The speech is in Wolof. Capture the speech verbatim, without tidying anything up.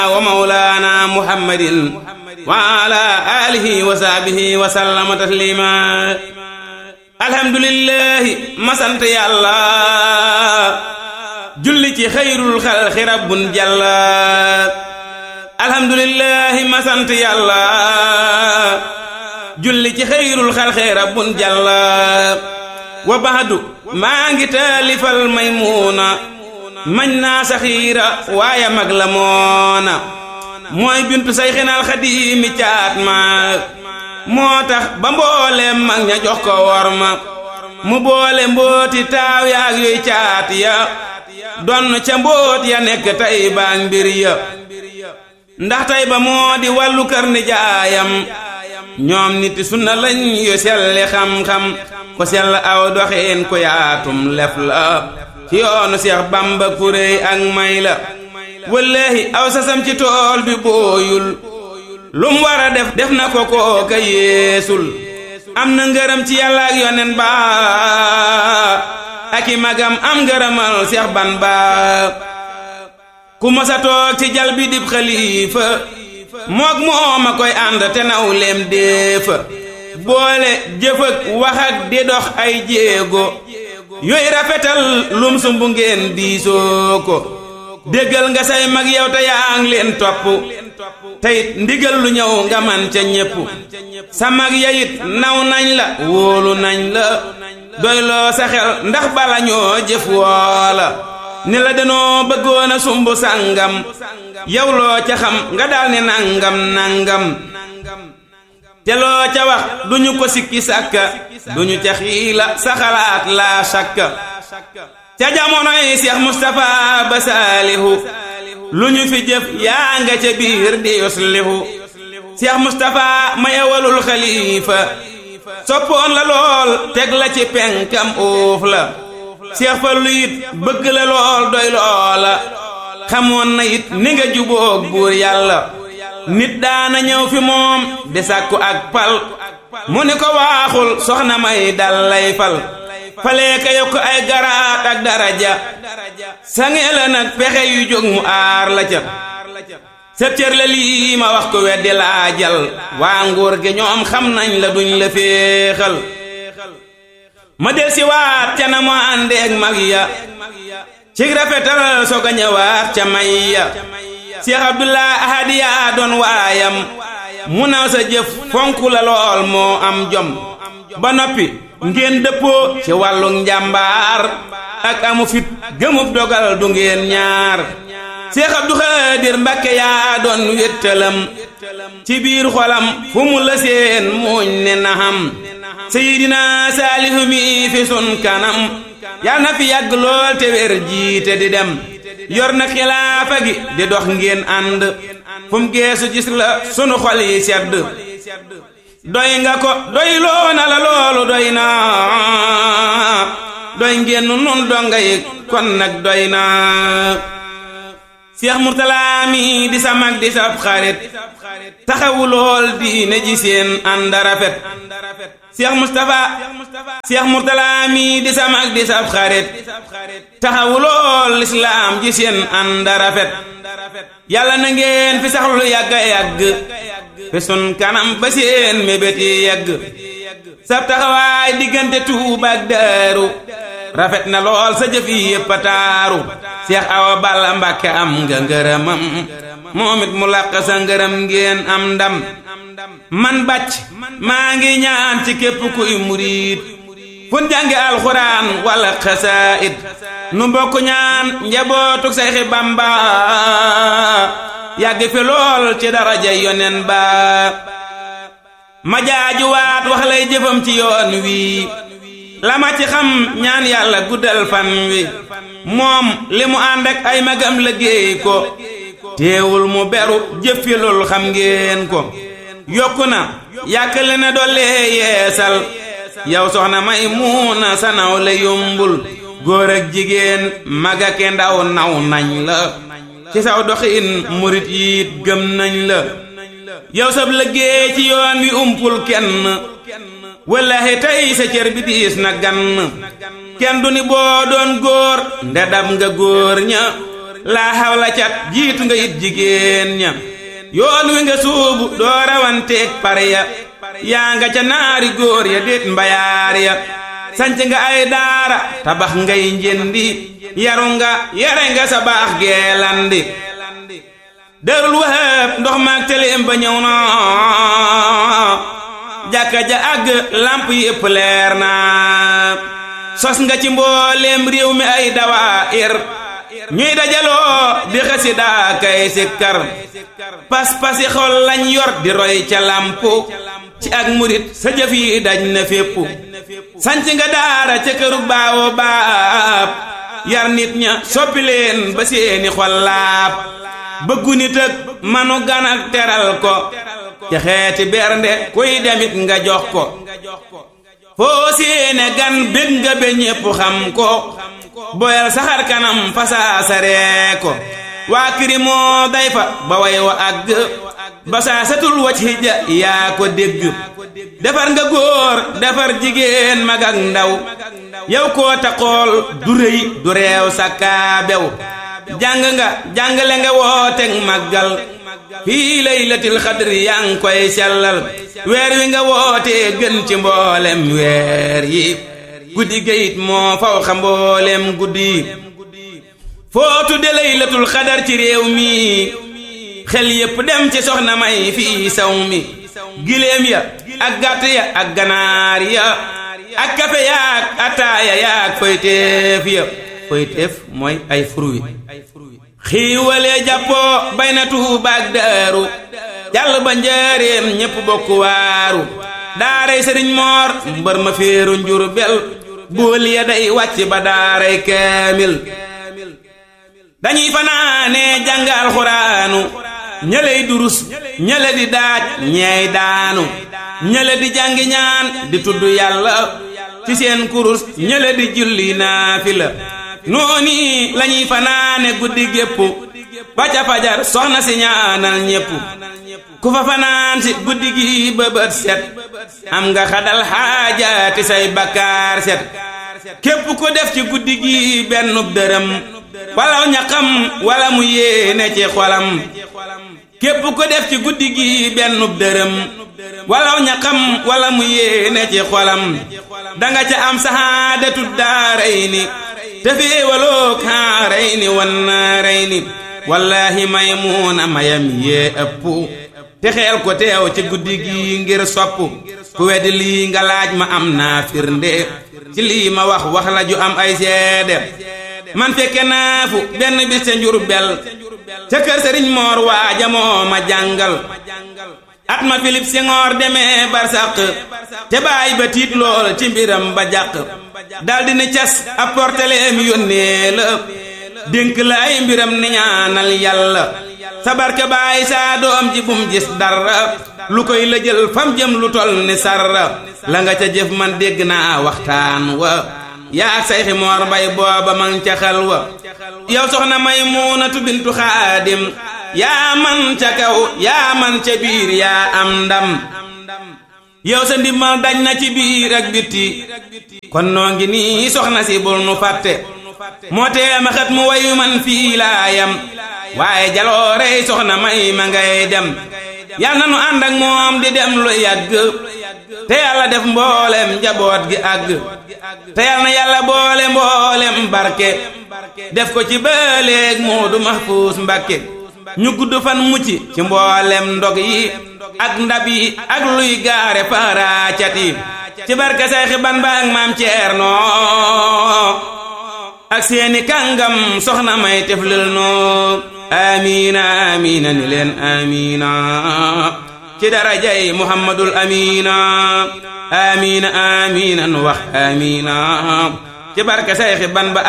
wa mawlana muhammadin wa ala alihi wa sahbihi wa sallama taslima. alhamdulillahi ma sant yàlla julli ci xayrul xalqi rabbun jalla. alhamdulillahi ma sant yàlla julli ci xayrul xalqi rabbun jalla. wa baxdu maa ngi taalifal maymuuna mañ naa saxiira waaye mag la moona mooy bintu sayxinal xadiimi caat ma moo tax ba mbooleem mag ña jox ko wor ma mu boole mbooti taaw yaak yuy caat ya donn ca mboot ya nekk tay baak mbir ya ndax tay ba moo di wàllu kër ni jaayam ñoom nit sunna lañ yu selli xam-xam ko sell aw doxiin ku yaatum lef la ci yoonu Seex Bamba kuréy ak may la wallahi aw sasam ci tool bi booyul lum war a def def na ko kooka yeesul am na ngërëm ci yàlla ak yonen ba ak i magam am ngërëmal Seex Ban ba ku mosa toog ci jal bi dib xalifa mook moom a koy ànd te naw leem déefa boole jëf ak wax ak di dox ay jéego yooy rafetal lum sumbu ngeen diisoo ko déggal nga say mag yow te yaa ngi leen topp teyit ndigal lu ñëw nga man ca ñépp sa mag yayit naw nañ la wóolu nañ la doyloo sa xel ndax bala ñoo jëf woola ni la danoo bëggoon a sumbu sàngam yow loo ca xam nga daal ne nangam nangam te loo ca wax duñu ko sikki sàkka duñu ca xiila sa xalaat laa sakka ca jamonoy Seex Mustapha ba saalihu lu ñu fi jëf yaa nga ca biir di yuslihu Seex Mustapha mayewalul xalifa soppoon la lool teg la ci penkam uuf la Seex Fallu it bëgg la lool doy loola xamoon na it ni nga jubóog buur yàlla nit daana ñëw fi moom di sàkku ak pal mu ni ko waaxul soxna may dal lay fal falee ka yokk ay garaat ak daraja sangee la nag pexe yu jóg mu aar la ca sëb cër la lii ma wax ko weddi laajal waa nguur gi ñoom xam nañ la duñ la féexal ma del si waat ca na mu àndeeg mag ya cig rafetal soog a ñëwaat ca may ya Seex Abdullah ahadiya doon waayam mu naw sa jëf fonku la lool moo am jom ba noppi ngeen dëppoo ci wàllu njàmbaar ak amu fit gëmub dogal du ngeen ñaar Seex Abdu Xaadir Mbàkke yaa doon wéttalam ci biir xolam fu mu la seen muuñ ne naxam Seydina Saalihu mi fi sun kanam yal na fi yàgg lool te wér jiite di dem yor na xilaafa gi di dox ngeen ànd fu mu geesu gis la sunu xol yi sedd doy nga ko doy loo na la loolu doy na doy ngeen nun donga yi kon nag doy na Seex Murtala mi di sa mag di sa xarit taxawu lool diine ji seen ànd rafet Seex Mustapha Seex Murtala mi di sa mag di sa xarit taxawu lool lislaam ji seen ànd rafet yàlla na ngeen fi sax lu yàgg yàgg fi sun kanam ba seen mébét yi yàgg sab taxawaay diggante Tuuba ak Daaru rafet na lool sa jëf yi yépp a taaru Seex Awa Balla Mbàkke am nga ngërëmam moom it mu làq sa ngërëm ngeen am ndam man bàcc maa ngi ñaan ci képp kuy murid fun jànge alxuraan wala xasaayid nu bokk ñaan njabootuk Sayxi Bamba yàgg fi lool ci daraja yonen ba ma jaajuwaat wax lay jëfam ci yoon wi la ma ci xam ñaan yàlla guddal fan wi moom li mu ànd ak ay magam liggéey ko teewul mu beru jëfilul xam ngeen ko yokku na yàkkale na dollee yeesal yow soxna Maymuna sa naw la yombul góor ak jigéen mag ak ndaw naw nañ la ci saw doxin murit yiit gëm nañ la yow sab liggéey ci yoon wi umpul kenn wallahi tey sa cër bi diis na gann kenn du ni boo doon góor ndedam nga góor ña laa hawla cat jiitu nga it jigéen ña yoon wi nga suubu doo rawanteeg pare ya yaa nga ca naari góor ya déet mbayaar ya sanc nga ay daara tabax ngay njëndi yaru nga yare nga sa baax geelandi Daarul Wahab ndox maag teleem ba ñëw na jàkka ja àgg lamp yépp leer na sos nga ci mbooleem réew mi ay dawaayir ñuy dajaloo di xasida kay sikkar pas-pasi xol lañ yor di roy ca lampu ci ak murit sa jëf yi daj na fépp sanc nga daara ca këru baawo baab yar nit ña soppi leen ba seeni xol laab bëggu nit ak manu gan ak teral ko ca xeeti bernde kuy demit nga jox ko foo seene gan bég nga be ñépp xam ko boyal saxar kanam fasaa saree ko waa kirimoo day fa ba way wa àgg basaa satul wacc hija yaa ko dégg defar nga góor defar jigéen mag ak ndaw yow koo taxool du rëy du reew sakkaa bew jàng nga jàngale nga wooteeg màggal fii laylatil xadri yaa ngi koy sellal weer wi nga wootee gën ci mboolem weer yi guddi gayit moo faw xa mboolem guddi foo tudde laylatul xadar ci réew mi xel yépp dem ci soxna may fii saw mi giléem ya ak gàtt ya ak ganaar ya ak kafe yaak ataaya yaak foyteef ya foyteef mooy ay fruit xiiwalee jàppoo bay na Tuuba ak Daaru jàll ba njaareem ñépp bokk waaru daaray sëriñ moor mbër ma féeru Njurbel bool ya day wàcc ba daaray kaamil dañuy fanaane jàng alxuraanu ñëley durus ñële di daaj ñeey daanu ñële di jàngi ñaan di tudd yàlla ci seen kurus ñële di julli naafila nooni lañuy fanaane guddi gépp ba ca fajar soxna si ñaanal ñépp ku fa fanaan si guddi gi bëbët set am nga xadal xaajaati say bakkaar set képp ko def ci guddi gi bennub dërëm walaw ñaqam wala mu yéene ci xolam képp ko def ci guddi gi bennub dërëm walaw ñaqam wala mu yéene ci xolam danga ca am sahaadatu daarayni te féewaloog xaarayni wan naarayni wallahi Maymuna mayam yee ëpp te xeel ko teew ci guddi gi ngir sopp ku weddi lii nga laaj ma am naa firnde ci lii ma wax wax la ju am ay seede man fekke naa fu benn bis ca Njurbel ca kër Sëriñ Moor waaja moo ma jàngal at ma Philippe Senghor demee barsàq te baay ba tiit lool ci mbiram ba jàq daldi ne cas apporteleem yónnee la dénk la ay mbiram ni ñaanal yàlla sa barke baay saa doom ji bum gis dara lu koy la jël fam jëm lu tol ni sarra la nga ca jëf man dégg naa waxtaan wa yaa ak sayxi Moor Mbay booba man ca xal wa yow soxna Maymunatu bintu Xaadim yaa man ca kaw yaa man ca biir yaa am ndam yow sa ndimmal dañ na ci biir ak bitti kon noo ngi nii soxna si bul nu fàtte moo tee ma xat mu wayu man fii laayam waaye jaloorey soxna may ma ngay dem yal na nu ànd ak moom di dem lu yàgg te yàlla def mboolem njaboot gi àgg te yal na yàlla boole mboolem barke def ko ci bëleeg Moodu Mahfuus Mbakke ñu gudd fan mucc ci mboolem ndog yi ak ndab yi ak luy gaare paraacat yi ci barke Sayxi Bamba ak maam Ceerno ak seeni kàngam soxna may teflil noo amiina amiina ni leen amiina ci darajay Muhammadul amiina amiina amiina nu wax amiina ci barke Sayxi Bamba